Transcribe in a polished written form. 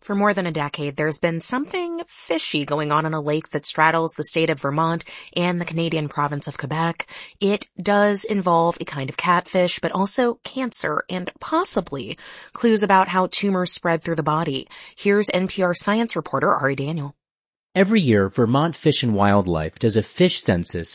For more than a decade, there's been something fishy going on in a lake that straddles the state of Vermont and the Canadian province of Quebec. It does involve a kind of catfish, but also cancer and possibly clues about how tumors spread through the body. Here's NPR science reporter Ari Daniel. Every year, Vermont Fish and Wildlife does a fish census